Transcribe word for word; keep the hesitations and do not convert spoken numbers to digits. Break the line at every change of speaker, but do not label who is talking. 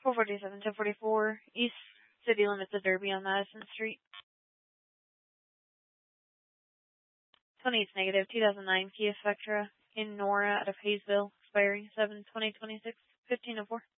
four forty-seven, ten forty-four, East City Limits of Derby on Madison Street. twenty-eight negative, two thousand nine Kia Spectra in Nora out of Hayesville, expiring seven twenty twenty-six, fifteen oh four.